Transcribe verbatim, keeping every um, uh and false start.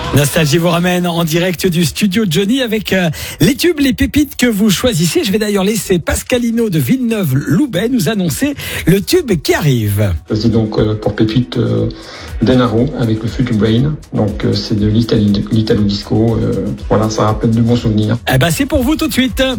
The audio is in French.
Nostalgie vous ramène en direct du studio Johnny avec euh, les tubes, les pépites que vous choisissez. Je vais d'ailleurs laisser Pascalino de Villeneuve-Loubet nous annoncer le tube qui arrive. C'est donc euh, pour pépite euh, Denaro avec le Future Brain. Donc euh, c'est de l'Italo disco. Euh, voilà, ça rappelle de bons souvenirs. Eh ben c'est pour vous tout de suite.